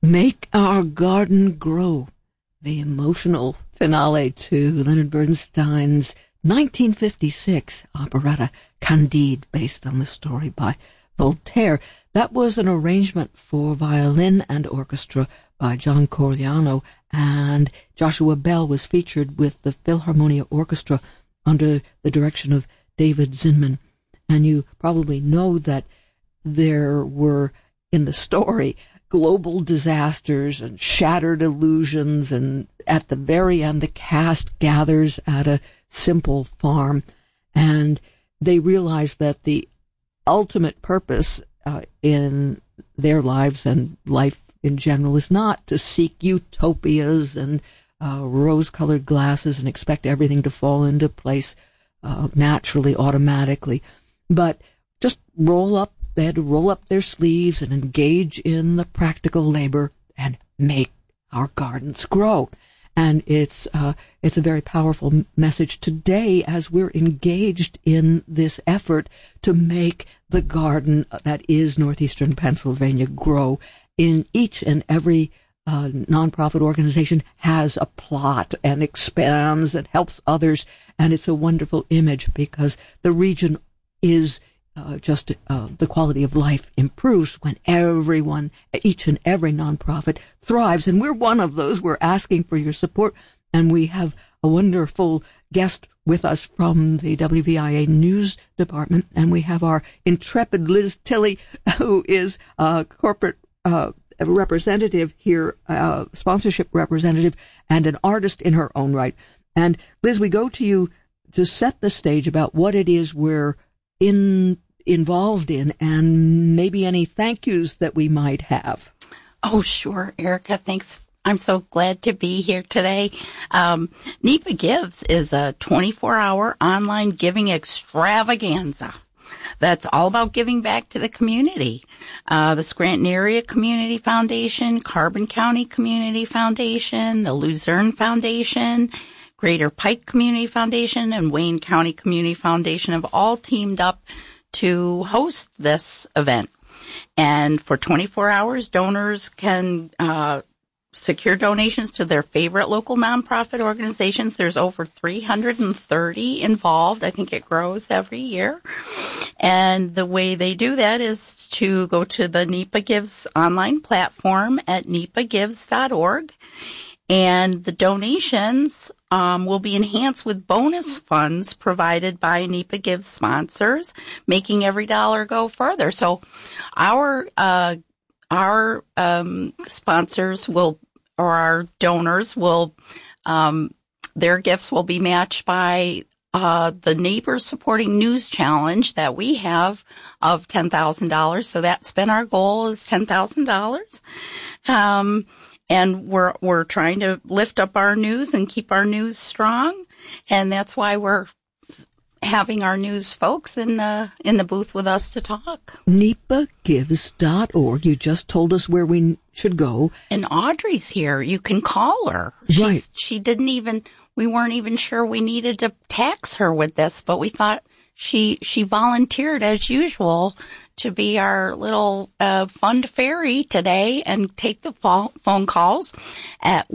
Make Our Garden Grow, the emotional finale to Leonard Bernstein's 1956 operetta Candide, based on the story by Voltaire. That was an arrangement for violin and orchestra by John Corigliano, and Joshua Bell was featured with the Philharmonia Orchestra under the direction of David Zinman. And you probably know that there were, in the story, global disasters and shattered illusions, and at the very end the cast gathers at a simple farm, and they realize that the ultimate purpose in their lives and life in general is not to seek utopias and rose-colored glasses and expect everything to fall into place naturally, automatically, but just they had to roll up their sleeves and engage in the practical labor and make our gardens grow. And it's a very powerful message today as we're engaged in this effort to make the garden that is northeastern Pennsylvania grow. In each and every nonprofit organization has a plot and expands and helps others, and it's a wonderful image because the region is the quality of life improves when everyone, each and every nonprofit thrives. And we're one of those. We're asking for your support. And we have a wonderful guest with us from the WVIA News Department. And we have our intrepid Liz Tilley, who is a corporate representative here, sponsorship representative, and an artist in her own right. And Liz, we go to you to set the stage about what it is we're involved in, and maybe any thank yous that we might have. Oh, sure, Erica. Thanks. I'm so glad to be here today. NEPA Gives is a 24-hour online giving extravaganza that's all about giving back to the community. The Scranton Area Community Foundation, Carbon County Community Foundation, the Luzerne Foundation, Greater Pike Community Foundation, and Wayne County Community Foundation have all teamed up to host this event. And for 24 hours, donors can secure donations to their favorite local nonprofit organizations. There's over 330 involved. I think it grows every year. And the way they do that is to go to the NEPA Gives online platform at nepagives.org. And the donations will be enhanced with bonus funds provided by NEPA Gives sponsors, making every dollar go further. So our sponsors will, or our donors will, their gifts will be matched by the Neighbors Supporting News Challenge that we have of $10,000. So that's been our goal, is $10,000. And we're trying to lift up our news and keep our news strong. And that's why we're having our news folks in the booth with us to talk. NEPAGives.org. You just told us where we should go. And Audrey's here. You can call her. Right. We weren't even sure we needed to tax her with this, but we thought she volunteered as usual to be our little fund fairy today and take the phone calls at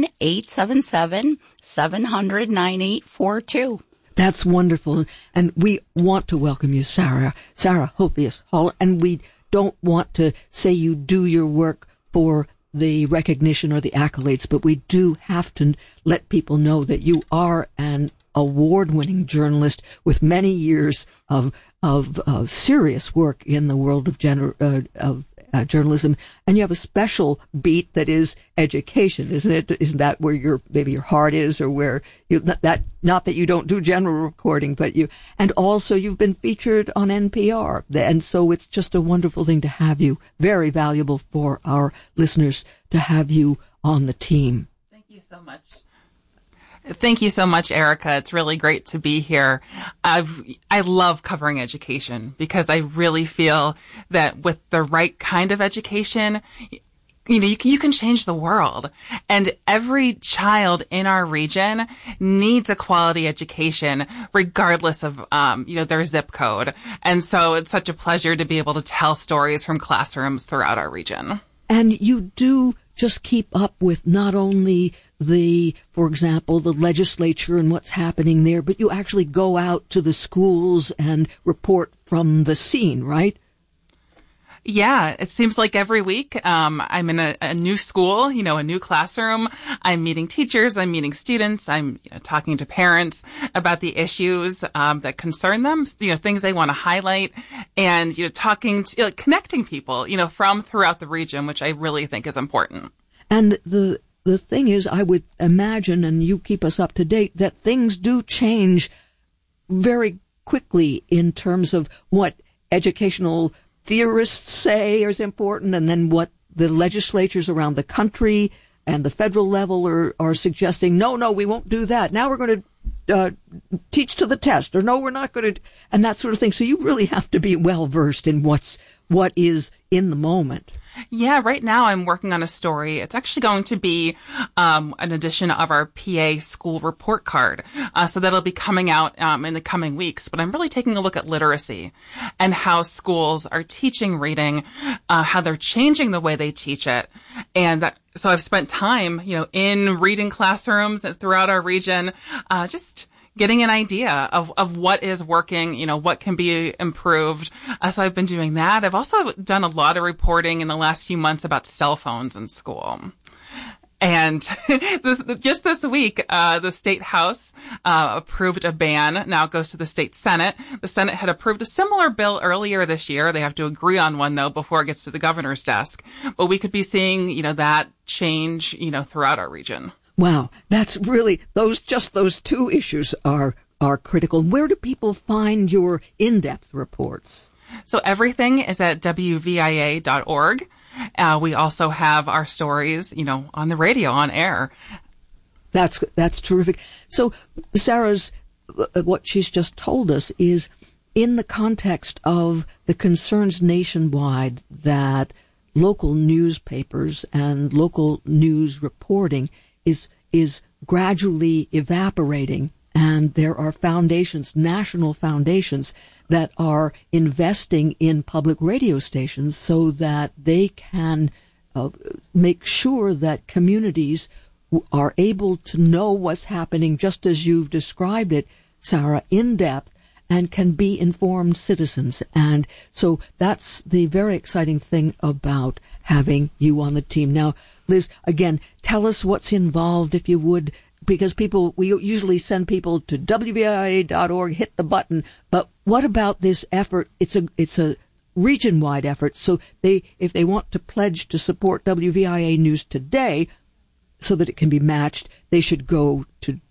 1-877-700-9842. That's wonderful. And we want to welcome you, Sarah Hopius Hall. And we don't want to say you do your work for the recognition or the accolades, but we do have to let people know that you are an award-winning journalist with many years of serious work in the world of journalism, and you have a special beat that is education, isn't it? Isn't that where maybe your heart is, or where not that you don't do general reporting, but and also you've been featured on NPR, and so it's just a wonderful thing to have you. Very valuable for our listeners to have you on the team. Thank you so much. Thank you so much, Erica. It's really great to be here. I love covering education because I really feel that with the right kind of education, you can change the world. And every child in our region needs a quality education, regardless of, their zip code. And so it's such a pleasure to be able to tell stories from classrooms throughout our region. And you do just keep up with not only for example, the legislature and what's happening there, but you actually go out to the schools and report from the scene, right? Yeah, it seems like every week I'm in a new school, a new classroom. I'm meeting teachers, I'm meeting students, I'm talking to parents about the issues that concern them, things they want to highlight, and talking to connecting people, from throughout the region, which I really think is important. And the thing is, I would imagine, and you keep us up to date, that things do change very quickly in terms of what educational theorists say is important, and then what the legislatures around the country and the federal level are suggesting. No, we won't do that. Now we're going to teach to the test, or no, we're not going to, and that sort of thing. So you really have to be well versed in what is in the moment. Yeah, right now I'm working on a story. It's actually going to be an edition of our PA school report card. So that'll be coming out in the coming weeks. But I'm really taking a look at literacy and how schools are teaching reading, how they're changing the way they teach it. And so I've spent time, in reading classrooms throughout our region, just getting an idea of what is working, what can be improved. So I've been doing that. I've also done a lot of reporting in the last few months about cell phones in school. And just this week, the State House approved a ban. Now it goes to the State Senate. The Senate had approved a similar bill earlier this year. They have to agree on one, though, before it gets to the governor's desk. But we could be seeing, that change, throughout our region. Wow, that's really, those two issues are critical. Where do people find your in-depth reports? So everything is at WVIA.org. We also have our stories, on the radio, on air. That's terrific. So Sarah's, what she's just told us is in the context of the concerns nationwide that local newspapers and local news reporting is gradually evaporating, and there are foundations, national foundations, that are investing in public radio stations so that they can make sure that communities are able to know what's happening, just as you've described it, Sarah, in depth, and can be informed citizens. And so that's the very exciting thing about having you on the team. Now, Liz, again, tell us what's involved, if you would, because we usually send people to WVIA.org, hit the button. But what about this effort? It's a region-wide effort. So if they want to pledge to support WVIA News Today so that it can be matched, they should go to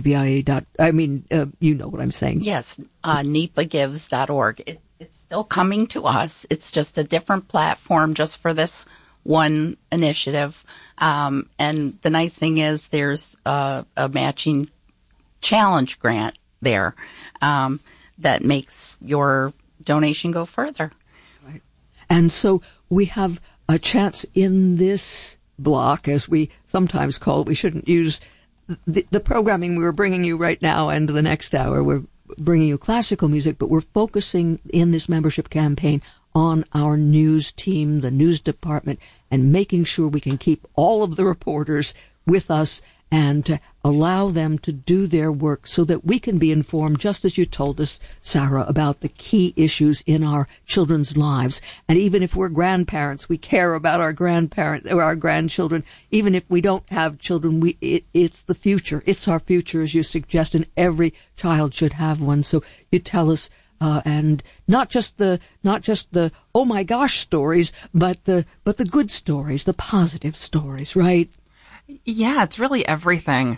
WVIA. You know what I'm saying. Yes, NEPAgives.org. It's still coming to us. It's just a different platform just for this one initiative. And the nice thing is there's a matching challenge grant there that makes your donation go further. Right. And so we have a chance in this block, as we sometimes call it. We shouldn't use the programming we're bringing you right now and the next hour. We're bringing you classical music, but we're focusing in this membership campaign on our news team, the news department, and making sure we can keep all of the reporters with us and to allow them to do their work so that we can be informed, just as you told us, Sarah, about the key issues in our children's lives. And even if we're grandparents, we care about our grandparents or our grandchildren. Even if we don't have children, it's the future. It's our future, as you suggest, and every child should have one. So you tell us, and not just the oh my gosh stories, but the good stories, the positive stories, right? Yeah, it's really everything.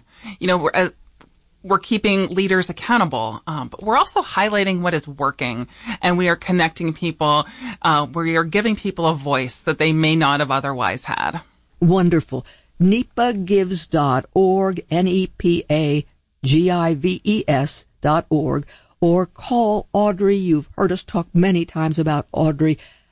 We're keeping leaders accountable, but we're also highlighting what is working, and we are connecting people. We are giving people a voice that they may not have otherwise had. Wonderful. NEPAgives.org, NEPAGIVES.org, or call Audrey. You've heard us talk many times about Audrey